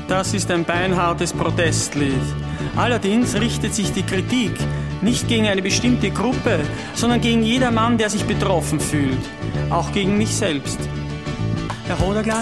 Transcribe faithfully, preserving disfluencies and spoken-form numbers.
Das ist ein beinhartes Protestlied. Allerdings richtet sich die Kritik nicht gegen eine bestimmte Gruppe, sondern gegen jedermann, der sich betroffen fühlt. Auch gegen mich selbst. Herr Hoderglan?